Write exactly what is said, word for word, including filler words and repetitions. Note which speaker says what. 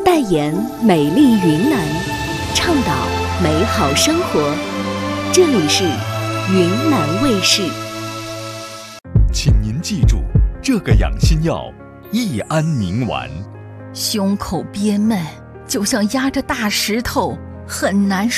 Speaker 1: 代言美丽云南，倡导美好生活。这里是云南卫视。
Speaker 2: 请您记住，这个养心药益安宁丸。
Speaker 3: 胸口憋闷，就像压着大石头，很难